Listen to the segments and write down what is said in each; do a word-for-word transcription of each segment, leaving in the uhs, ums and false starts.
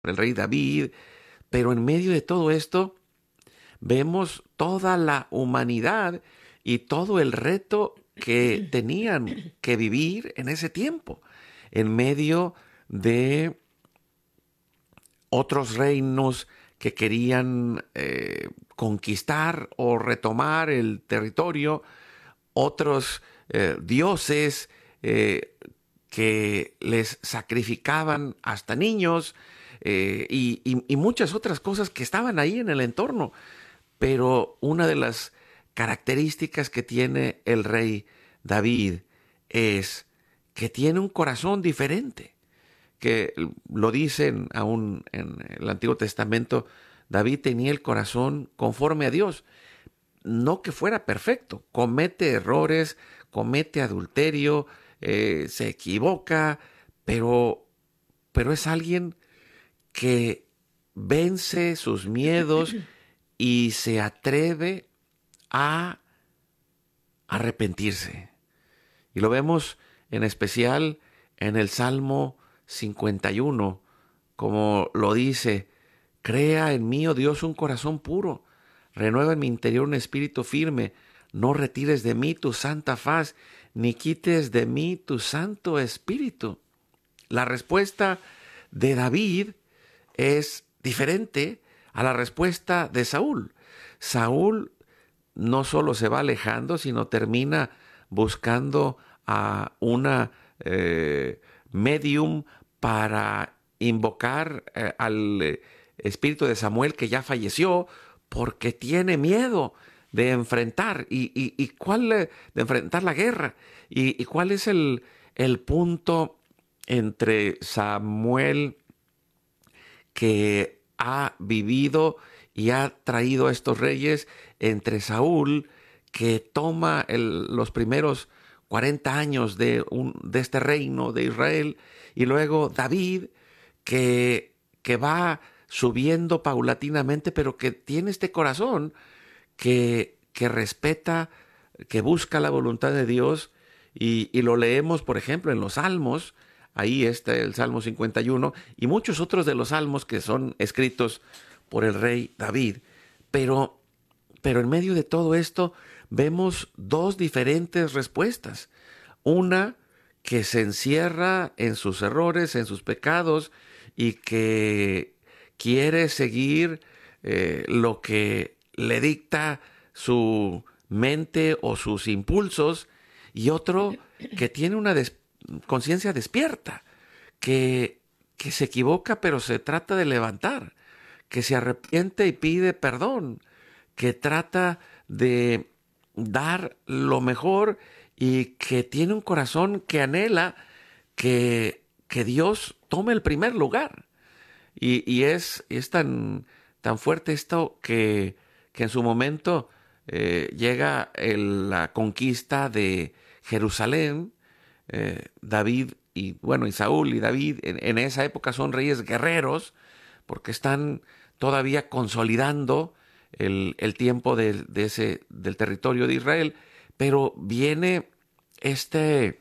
el rey David, pero en medio de todo esto vemos toda la humanidad y todo el reto que tenían que vivir en ese tiempo, en medio de otros reinos que querían eh, conquistar o retomar el territorio, otros eh, dioses eh, que les sacrificaban hasta niños eh, y, y, y muchas otras cosas que estaban ahí en el entorno. Pero una de las características que tiene el rey David es que tiene un corazón diferente, que lo dicen aún en el Antiguo Testamento, David tenía el corazón conforme a Dios. No que fuera perfecto, comete errores, comete adulterio, eh, se equivoca, pero, pero es alguien que vence sus miedos y se atreve a arrepentirse. Y lo vemos en especial en el Salmo cincuenta y uno, como lo dice: crea en mí, oh Dios, un corazón puro, renueva en mi interior un espíritu firme, no retires de mí tu santa faz, ni quites de mí tu santo espíritu. La respuesta de David es diferente a la respuesta de Saúl. Saúl no solo se va alejando, sino termina buscando a una eh, medium para invocar eh, al eh, espíritu de Samuel, que ya falleció, porque tiene miedo de enfrentar y, y, y cuál eh, de enfrentar la guerra y, y cuál es el, el punto entre Samuel, que ha vivido y ha traído a estos reyes, entre Saúl, que toma el, los primeros cuarenta años de, un, de este reino de Israel, y luego David, que, que va subiendo paulatinamente, pero que tiene este corazón que, que respeta, que busca la voluntad de Dios, y, y lo leemos, por ejemplo, en los Salmos. Ahí está el Salmo cincuenta y uno y muchos otros de los salmos que son escritos por el rey David. Pero, pero en medio de todo esto vemos dos diferentes respuestas. Una que se encierra en sus errores, en sus pecados, y que quiere seguir eh, lo que le dicta su mente o sus impulsos, y otro que tiene una des- conciencia despierta, que, que se equivoca pero se trata de levantar, que se arrepiente y pide perdón, que trata de dar lo mejor y que tiene un corazón que anhela que, que Dios tome el primer lugar. Y, y es, es tan, tan fuerte esto que, que en su momento eh, llega el- la conquista de Jerusalén. eh, David y bueno, y Saúl y David en, en esa época son reyes guerreros, porque están todavía consolidando el, el tiempo del, de ese, del territorio de Israel, pero viene este,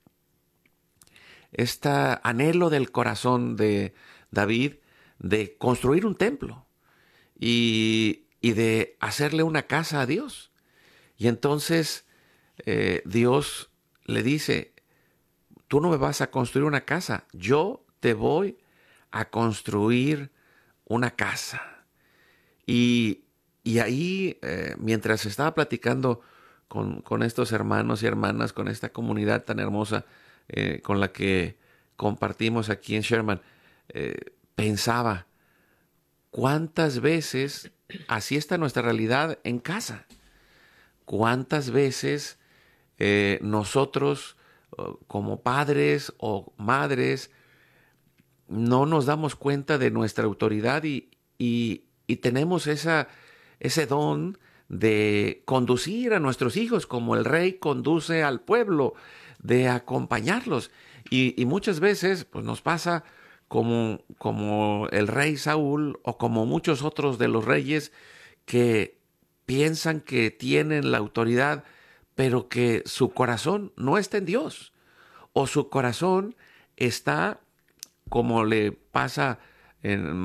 este anhelo del corazón de David de construir un templo y, y de hacerle una casa a Dios. Y entonces eh, Dios le dice: tú no me vas a construir una casa, yo te voy a construir una casa. Y, y ahí, eh, mientras estaba platicando con, con estos hermanos y hermanas, con esta comunidad tan hermosa eh, con la que compartimos aquí en Sherman, eh, pensaba, ¿cuántas veces así está nuestra realidad en casa? ¿Cuántas veces eh, nosotros, uh, como padres o madres, no nos damos cuenta de nuestra autoridad y, y, y tenemos esa, ese don de conducir a nuestros hijos como el rey conduce al pueblo, de acompañarlos? Y, y muchas veces pues, nos pasa como, como el rey Saúl o como muchos otros de los reyes que piensan que tienen la autoridad, pero que su corazón no está en Dios, o su corazón está, como le pasa en